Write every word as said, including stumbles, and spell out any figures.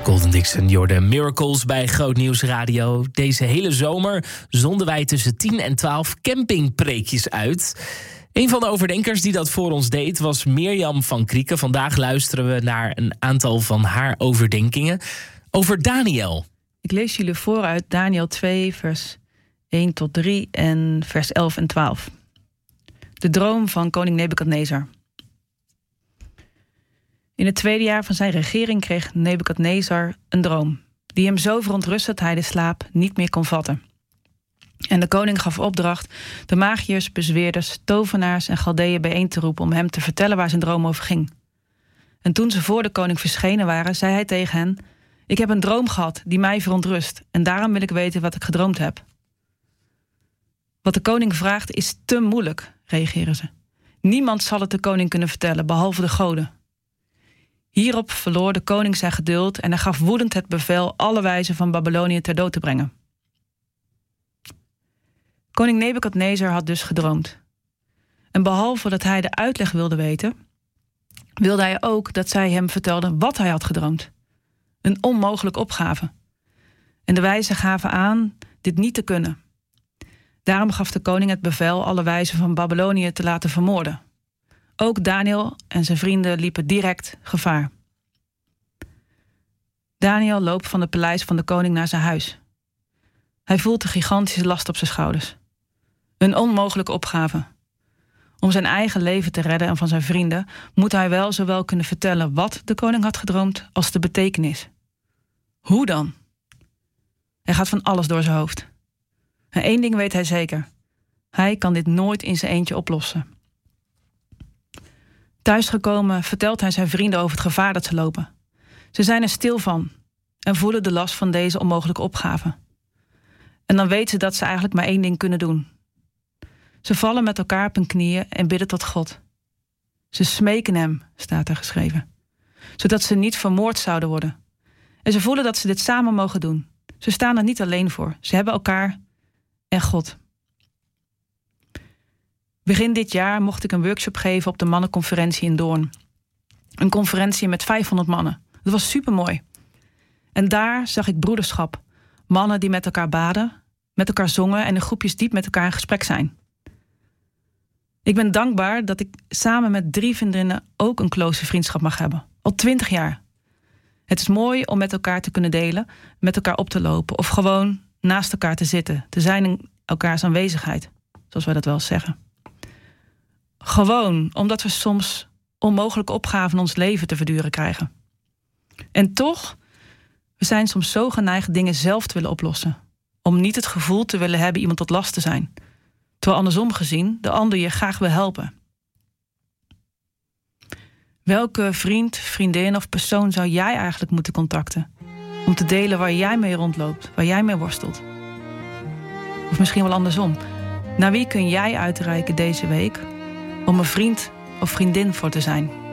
Golden Dixon, Jordan Miracles bij Groot Nieuws Radio. Deze hele zomer zonden wij tussen tien en twaalf campingpreekjes uit. Een van de overdenkers die dat voor ons deed was Mirjam van Krieken. Vandaag luisteren we naar een aantal van haar overdenkingen over Daniel. Ik lees jullie voor uit Daniel twee, vers één tot drie en vers elf en twaalf. De droom van koning Nebukadnezar. In het tweede jaar van zijn regering kreeg Nebukadnezar een droom, die hem zo verontrustte dat hij de slaap niet meer kon vatten. En de koning gaf opdracht de magiërs, bezweerders, tovenaars en Galdeeën bijeen te roepen om hem te vertellen waar zijn droom over ging. En toen ze voor de koning verschenen waren, zei hij tegen hen: ik heb een droom gehad die mij verontrust en daarom wil ik weten wat ik gedroomd heb. Wat de koning vraagt is te moeilijk, reageren ze. Niemand zal het de koning kunnen vertellen, behalve de goden. Hierop verloor de koning zijn geduld en hij gaf woedend het bevel alle wijzen van Babylonië ter dood te brengen. Koning Nebukadnezar had dus gedroomd. En behalve dat hij de uitleg wilde weten, wilde hij ook dat zij hem vertelden wat hij had gedroomd. Een onmogelijke opgave. En de wijzen gaven aan dit niet te kunnen. Daarom gaf de koning het bevel alle wijzen van Babylonië te laten vermoorden. Ook Daniel en zijn vrienden liepen direct gevaar. Daniel loopt van het paleis van de koning naar zijn huis. Hij voelt een gigantische last op zijn schouders. Een onmogelijke opgave. Om zijn eigen leven te redden en van zijn vrienden moet hij wel zowel kunnen vertellen wat de koning had gedroomd als de betekenis. Hoe dan? Er gaat van alles door zijn hoofd. En één ding weet hij zeker. Hij kan dit nooit in zijn eentje oplossen. Thuisgekomen vertelt hij zijn vrienden over het gevaar dat ze lopen. Ze zijn er stil van en voelen de last van deze onmogelijke opgave. En dan weten ze dat ze eigenlijk maar één ding kunnen doen. Ze vallen met elkaar op hun knieën en bidden tot God. Ze smeken hem, staat er geschreven, zodat ze niet vermoord zouden worden. En ze voelen dat ze dit samen mogen doen. Ze staan er niet alleen voor. Ze hebben elkaar en God. Begin dit jaar mocht ik een workshop geven op de mannenconferentie in Doorn. Een conferentie met vijfhonderd mannen. Dat was supermooi. En daar zag ik broederschap. Mannen die met elkaar baden, met elkaar zongen en in groepjes diep met elkaar in gesprek zijn. Ik ben dankbaar dat ik samen met drie vriendinnen ook een close vriendschap mag hebben. Al twintig jaar. Het is mooi om met elkaar te kunnen delen, met elkaar op te lopen of gewoon naast elkaar te zitten, te zijn in elkaars aanwezigheid, zoals wij dat wel eens zeggen. Gewoon omdat we soms onmogelijke opgaven in ons leven te verduren krijgen. En toch, we zijn soms zo geneigd dingen zelf te willen oplossen. Om niet het gevoel te willen hebben iemand tot last te zijn. Terwijl andersom gezien de ander je graag wil helpen. Welke vriend, vriendin of persoon zou jij eigenlijk moeten contacten? Om te delen waar jij mee rondloopt, waar jij mee worstelt. Of misschien wel andersom. Naar wie kun jij uitreiken deze week om een vriend of vriendin voor te zijn?